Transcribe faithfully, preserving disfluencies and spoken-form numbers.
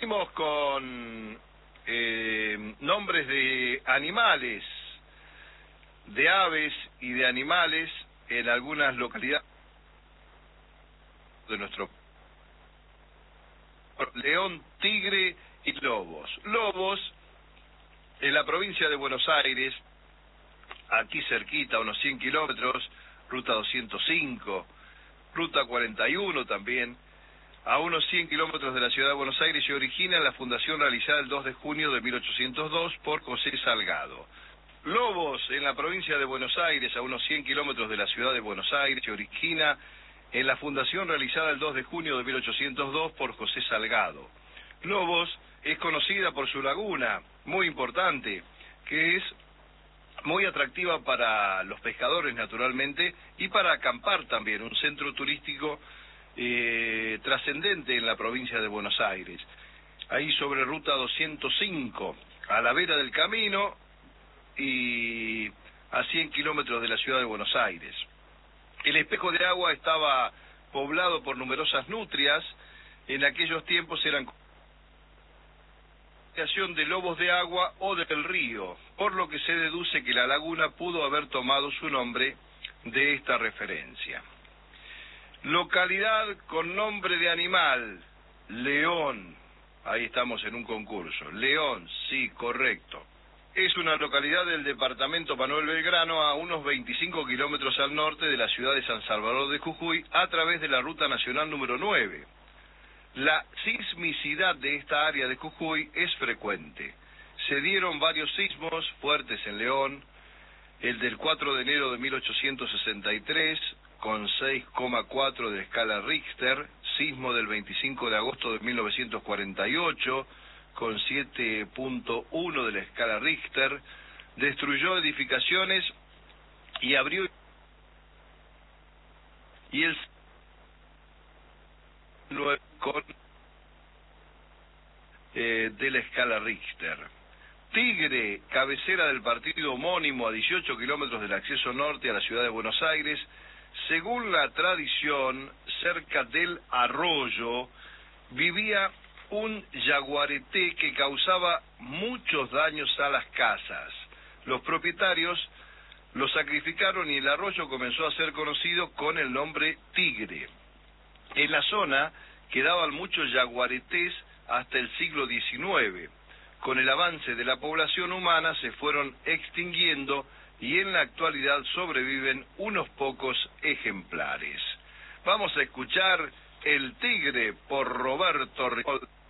Seguimos con eh, nombres de animales, de aves y de animales en algunas localidades de nuestro país. León, tigre y lobos. Lobos, en la provincia de Buenos Aires, aquí cerquita, unos cien kilómetros, ruta doscientos cinco, ruta cuarenta y uno también, a unos cien kilómetros de la ciudad de Buenos Aires, se origina en la fundación realizada el dos de junio de mil ochocientos dos por José Salgado. Lobos, en la provincia de Buenos Aires, a unos cien kilómetros de la ciudad de Buenos Aires, se origina en la fundación realizada el dos de junio de mil ochocientos dos por José Salgado. Lobos es conocida por su laguna, muy importante, que es muy atractiva para los pescadores naturalmente y para acampar también, un centro turístico eh, trascendente en la provincia de Buenos Aires. Ahí sobre ruta doscientos cinco, a la vera del camino y a cien kilómetros de la ciudad de Buenos Aires. El espejo de agua estaba poblado por numerosas nutrias, en aquellos tiempos eran de lobos de agua o del río, por lo que se deduce que la laguna pudo haber tomado su nombre de esta referencia. Localidad con nombre de animal, León. Ahí estamos en un concurso. León, sí, correcto. Es una localidad del departamento Manuel Belgrano, a unos veinticinco kilómetros al norte de la ciudad de San Salvador de Jujuy, a través de la ruta nacional número nueve. La sismicidad de esta área de Jujuy es frecuente. Se dieron varios sismos fuertes en León, el del cuatro de enero de mil ochocientos sesenta y tres, con seis coma cuatro de escala Richter, sismo del veinticinco de agosto de mil novecientos cuarenta y ocho, con siete punto uno de la escala Richter, destruyó edificaciones y abrió y el con eh, de la escala Richter. Tigre, cabecera del partido homónimo a dieciocho kilómetros del acceso norte a la ciudad de Buenos Aires, según la tradición, cerca del arroyo, vivía un yaguareté que causaba muchos daños a las casas. Los propietarios lo sacrificaron y el arroyo comenzó a ser conocido con el nombre Tigre. En la zona quedaban muchos yaguaretés hasta el siglo diecinueve. Con el avance de la población humana se fueron extinguiendo y en la actualidad sobreviven unos pocos ejemplares. Vamos a escuchar El Tigre por Roberto Ripoll.